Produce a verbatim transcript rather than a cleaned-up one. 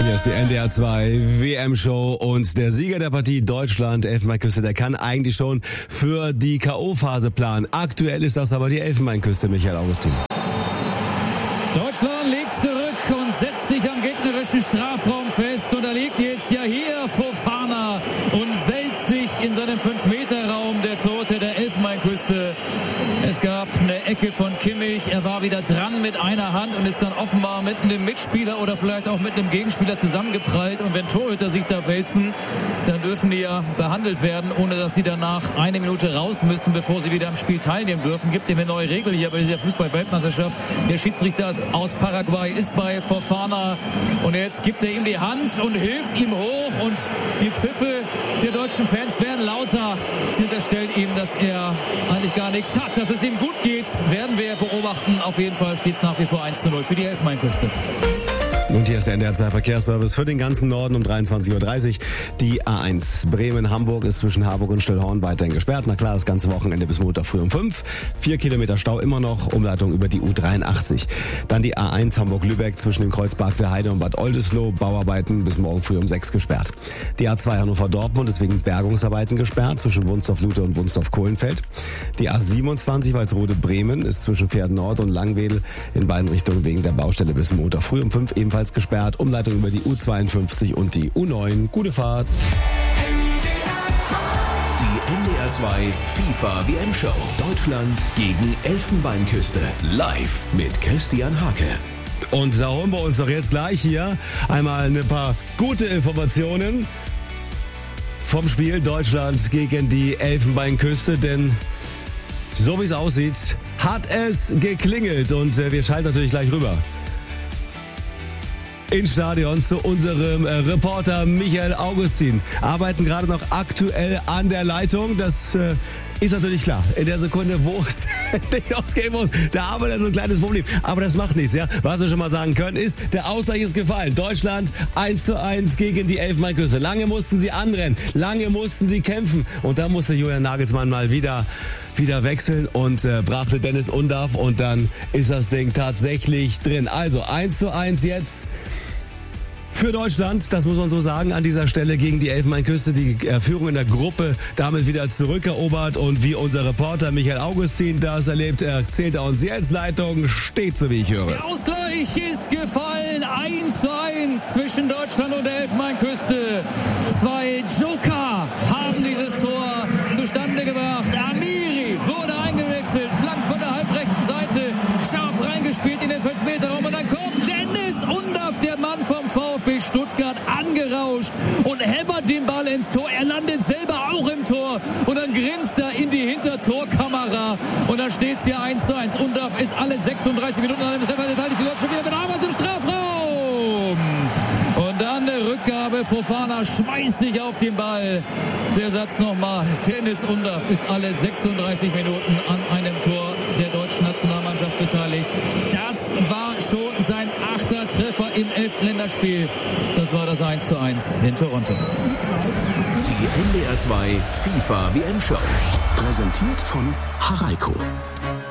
Hier ist die N D R zwei W M-Show und der Sieger der Partie Deutschland, Elfenbeinküste, der kann eigentlich schon für die K O-Phase planen. Aktuell ist das aber die Elfenbeinküste, Michael Augustin. Deutschland legt zurück und setzt sich am gegnerischen Strafraum fest. Und da liegt jetzt ja hier Fofana und wälzt sich in seinem fünf Meter Raum, der Torhüter der Elfenbeinküste. Es gab eine Ecke von Kimmich. Er war wieder dran mit einer Hand und ist dann offenbar mit einem Mitspieler oder vielleicht auch mit einem Gegenspieler zusammengeprallt. Und wenn Torhüter sich da wälzen, dann dürfen die ja behandelt werden, ohne dass sie danach eine Minute raus müssen, bevor sie wieder am Spiel teilnehmen dürfen. Gibt eine neue Regel hier bei dieser Fußball-Weltmeisterschaft. Der Schiedsrichter aus Paraguay ist bei Fofana und jetzt gibt er ihm die Hand und hilft ihm hoch und die Pfiffe der deutschen Fans werden lauter. Sie unterstellen ihm, dass er eigentlich gar nichts hat, dass es ihm gut geht, werden wir beobachten. Auf jeden Fall steht es nach wie vor eins zu null für die Elfenbeinküste. Und hier ist der N D R zwei Verkehrsservice für den ganzen Norden um dreiundzwanzig Uhr dreißig. Die A eins Bremen-Hamburg ist zwischen Harburg und Stillhorn weiterhin gesperrt. Na klar, das ganze Wochenende bis Montag früh um fünf. Vier Kilometer Stau immer noch, Umleitung über die U dreiundachtzig. Dann die A eins Hamburg-Lübeck zwischen dem Kreuzberg der Heide und Bad Oldesloe. Bauarbeiten bis morgen früh um sechs gesperrt. Die A zwei Hannover-Dortmund ist wegen Bergungsarbeiten gesperrt zwischen Wunsdorf-Lute und Wunsdorf-Kohlenfeld. Die A siebenundzwanzig Walsrode-Bremen ist zwischen Pferden-Nord und Langwedel in beiden Richtungen wegen der Baustelle bis Montag früh um fünf ebenfalls gesperrt. Umleitung über die U zweiundfünfzig und die U neun. Gute Fahrt. Die N D R zwei FIFA W M-Show. Deutschland gegen Elfenbeinküste. Live mit Christian Hake. Und da holen wir uns doch jetzt gleich hier einmal ein paar gute Informationen vom Spiel Deutschland gegen die Elfenbeinküste, denn so wie es aussieht, hat es geklingelt und wir schalten natürlich gleich rüber ins Stadion zu unserem äh, Reporter Michael Augustin. Arbeiten gerade noch aktuell an der Leitung. Das äh, ist natürlich klar. In der Sekunde, wo es nicht ausgehen muss, da haben wir dann so ein kleines Problem. Aber das macht nichts, ja. Was wir schon mal sagen können, ist, der Ausgleich ist gefallen. Deutschland eins zu eins gegen die Elfenbeinküste. Lange mussten sie anrennen, lange mussten sie kämpfen. Und da musste Julian Nagelsmann mal wieder wieder wechseln und äh, brachte Dennis Undaff und dann ist das Ding tatsächlich drin. Also eins zu eins jetzt für Deutschland, das muss man so sagen, an dieser Stelle gegen die Elfenbeinküste. Die äh, Führung in der Gruppe damit wieder zurückerobert und wie unser Reporter Michael Augustin das erlebt, erzählt er uns jetzt. Leitung steht, so wie ich höre. Der Ausgleich ist gefallen, eins zu eins zwischen Deutschland und der Elfenbeinküste. Zwei Joker haben dieses Tor zustande gebracht. Amiri wurde eingewechselt, flank von der halbrechten Seite, scharf reingespielt in den fünf Meter Raum und dann kommt Dennis Undaff, der Mann vom VfB Stuttgart, angerauscht und hämmert den Ball ins Tor. Er landet selber auch im Tor und dann grinst er in die Hintertorkamera und dann steht es hier eins zu eins. Undaff ist alle sechsunddreißig Minuten an dem Treffer beteiligt. Die Deutschen wieder mit Hamas im Strafraum. Und dann eine Rückgabe. Fofana schmeißt sich auf den Ball. Der Satz nochmal. Dennis Undaff ist alle sechsunddreißig Minuten an einem Tor der deutschen Nationalmannschaft beteiligt. Das war schon sein achter Treffer im Elfländerspiel. Das war das eins zu eins in Toronto. Die N D R zwei FIFA W M-Show. Präsentiert von Haraiko.